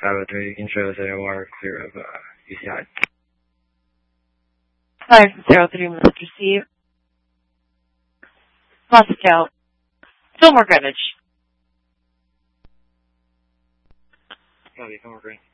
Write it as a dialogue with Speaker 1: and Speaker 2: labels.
Speaker 1: 503, intro to AOR, clear of UCI.
Speaker 2: 503 must receive. Moscow. Fillmore Greenwich.
Speaker 1: Copy, Fillmore Greenwich.